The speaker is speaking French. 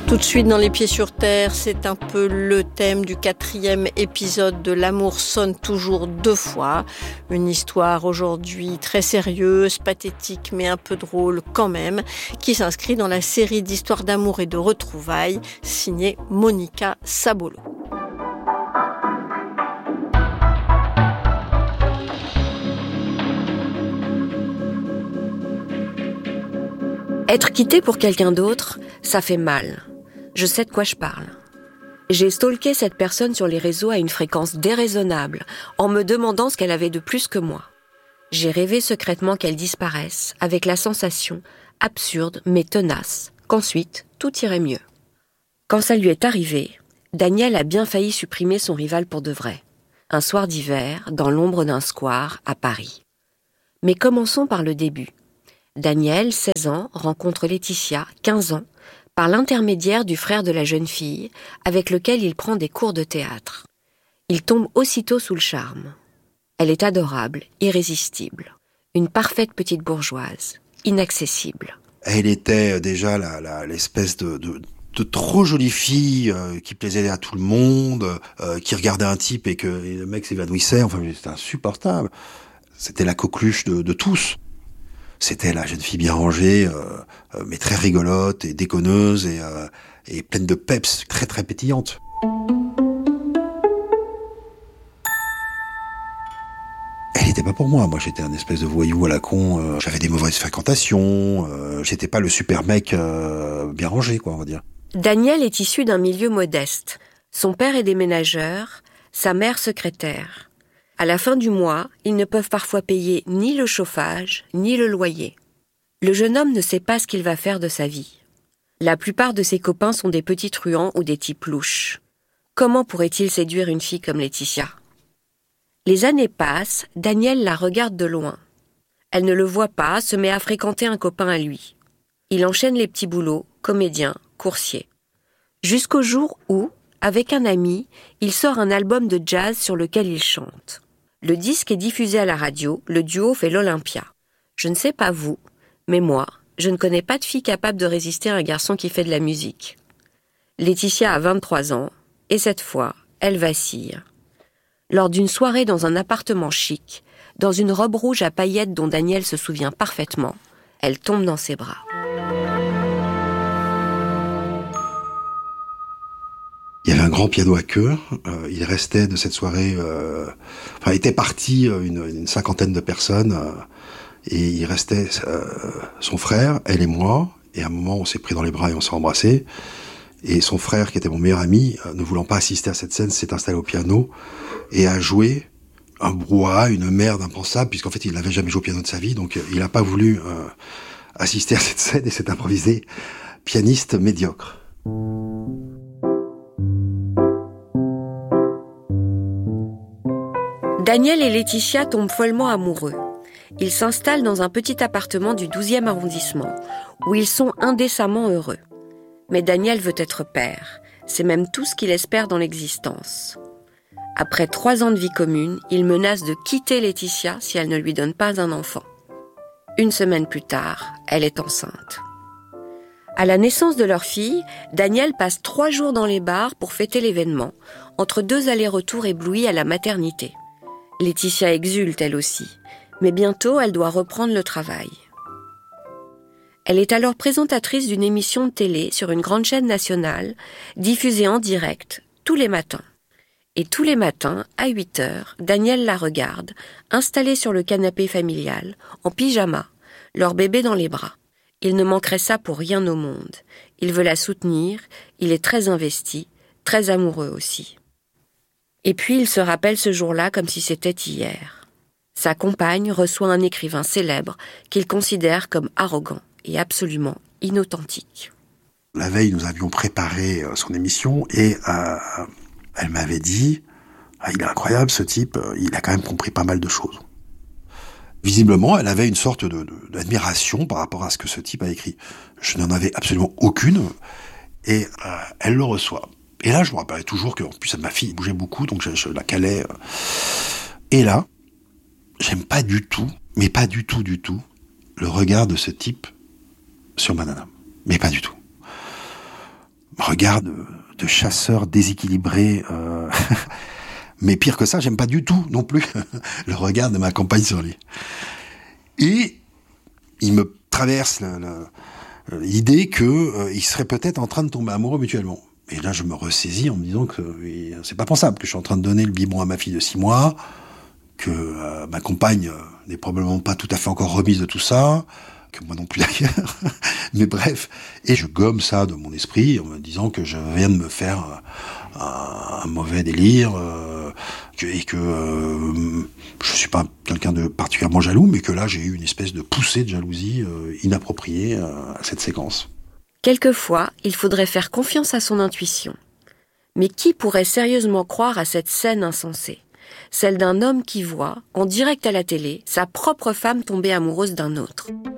Tout de suite dans Les Pieds sur Terre, c'est un peu le thème du 4e épisode de L'amour sonne toujours deux fois. Une histoire aujourd'hui très sérieuse, pathétique mais un peu drôle quand même, qui s'inscrit dans la série d'histoires d'amour et de retrouvailles signée Monica Sabolo. Être quitté pour quelqu'un d'autre, ça fait mal. Je sais de quoi je parle. J'ai stalké cette personne sur les réseaux à une fréquence déraisonnable, en me demandant ce qu'elle avait de plus que moi. J'ai rêvé secrètement qu'elle disparaisse, avec la sensation, absurde mais tenace, qu'ensuite tout irait mieux. Quand ça lui est arrivé, Daniel a bien failli supprimer son rival pour de vrai. Un soir d'hiver, dans l'ombre d'un square, à Paris. Mais commençons par le début. Daniel, 16 ans, rencontre Laetitia, 15 ans, par l'intermédiaire du frère de la jeune fille, avec lequel il prend des cours de théâtre. Il tombe aussitôt sous le charme. Elle est adorable, irrésistible, une parfaite petite bourgeoise, inaccessible. Elle était déjà l'espèce de trop jolie fille qui plaisait à tout le monde, qui regardait un type et que le mec s'évanouissait. Enfin, c'était insupportable. C'était la coqueluche de tous. C'était la jeune fille bien rangée, mais très rigolote et déconneuse et pleine de peps, très très pétillante. Elle n'était pas pour moi. Moi, j'étais un espèce de voyou à la con. J'avais des mauvaises fréquentations. J'étais pas le super mec bien rangé, quoi, on va dire. Daniel est issu d'un milieu modeste. Son père est déménageur, sa mère secrétaire. À la fin du mois, ils ne peuvent parfois payer ni le chauffage, ni le loyer. Le jeune homme ne sait pas ce qu'il va faire de sa vie. La plupart de ses copains sont des petits truands ou des types louches. Comment pourrait-il séduire une fille comme Laetitia ? Les années passent, Daniel la regarde de loin. Elle ne le voit pas, se met à fréquenter un copain à lui. Il enchaîne les petits boulots, comédien, coursier. Jusqu'au jour où, avec un ami, il sort un album de jazz sur lequel il chante. Le disque est diffusé à la radio, le duo fait l'Olympia. Je ne sais pas vous, mais moi, je ne connais pas de fille capable de résister à un garçon qui fait de la musique. Laetitia a 23 ans, et cette fois, elle vacille. Lors d'une soirée dans un appartement chic, dans une robe rouge à paillettes dont Daniel se souvient parfaitement, elle tombe dans ses bras. Il y avait un grand piano à queue. Il restait de cette soirée... était parti une cinquantaine de personnes. Et il restait son frère, elle et moi. Et à un moment, on s'est pris dans les bras et on s'est embrassés. Et son frère, qui était mon meilleur ami, ne voulant pas assister à cette scène, s'est installé au piano et a joué un brouhaha, une merde impensable, puisqu'en fait, il n'avait jamais joué au piano de sa vie. Donc, il n'a pas voulu assister à cette scène et s'est improvisé pianiste médiocre. Daniel et Laetitia tombent follement amoureux. Ils s'installent dans un petit appartement du 12e arrondissement, où ils sont indécemment heureux. Mais Daniel veut être père. C'est même tout ce qu'il espère dans l'existence. Après 3 ans de vie commune, il menace de quitter Laetitia si elle ne lui donne pas un enfant. 1 semaine plus tard, elle est enceinte. À la naissance de leur fille, Daniel passe 3 jours dans les bars pour fêter l'événement, entre 2 allers-retours éblouis à la maternité. Laetitia exulte elle aussi, mais bientôt elle doit reprendre le travail. Elle est alors présentatrice d'une émission de télé sur une grande chaîne nationale, diffusée en direct tous les matins. Et tous les matins, à 8h, Daniel la regarde, installée sur le canapé familial, en pyjama, leur bébé dans les bras. Il ne manquerait ça pour rien au monde. Il veut la soutenir, il est très investi, très amoureux aussi. Et puis il se rappelle ce jour-là comme si c'était hier. Sa compagne reçoit un écrivain célèbre qu'il considère comme arrogant et absolument inauthentique. La veille, nous avions préparé son émission et elle m'avait dit « Il est incroyable ce type, il a quand même compris pas mal de choses ». Visiblement, elle avait une sorte d'admiration par rapport à ce que ce type a écrit. Je n'en avais absolument aucune et elle le reçoit. Et là, je me rappelais toujours que, en plus, ma fille bougeait beaucoup, donc je la calais. Et là, j'aime pas du tout, mais pas du tout, le regard de ce type sur ma nana. Mais pas du tout. regard de chasseur déséquilibré. Mais pire que ça, j'aime pas du tout non plus le regard de ma compagne sur lui. Et il me traverse l'idée que il serait peut-être en train de tomber amoureux mutuellement. Et là, je me ressaisis en me disant que c'est pas pensable, que je suis en train de donner le biberon à ma fille de 6 mois, que ma compagne n'est probablement pas tout à fait encore remise de tout ça, que moi non plus d'ailleurs. Mais bref, et je gomme ça de mon esprit en me disant que je viens de me faire un mauvais délire, et que je suis pas quelqu'un de particulièrement jaloux, mais que là j'ai eu une espèce de poussée de jalousie inappropriée à cette séquence. Quelquefois, il faudrait faire confiance à son intuition. Mais qui pourrait sérieusement croire à cette scène insensée ? Celle d'un homme qui voit, en direct à la télé, sa propre femme tomber amoureuse d'un autre.